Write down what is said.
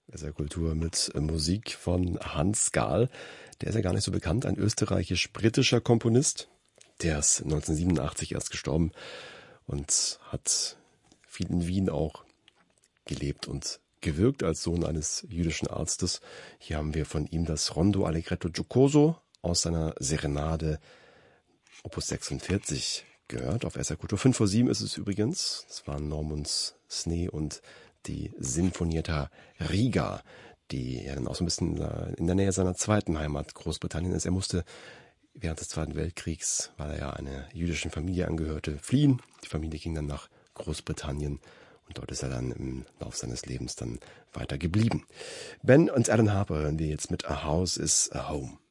SR Kultur mit Musik von Hans Gahl. Der ist ja gar nicht so bekannt, ein österreichisch-britischer Komponist. Der ist 1987 erst gestorben und hat viel in Wien auch gelebt und gewirkt als Sohn eines jüdischen Arztes. Hier haben wir von ihm das Rondo Allegretto Giocoso aus seiner Serenade Opus 46 gehört. Auf SR Kultur 5 vor 7 ist es übrigens. Das waren Normunds Snee und die Sinfonietta Riga, die ja dann auch so ein bisschen in der Nähe seiner zweiten Heimat Großbritannien ist. Er musste während des Zweiten Weltkriegs, weil er ja einer jüdischen Familie angehörte, fliehen. Die Familie ging dann nach Großbritannien und dort ist er dann im Laufe seines Lebens dann weiter geblieben. Ben und Alan Harper hören wir jetzt mit A House is a Home.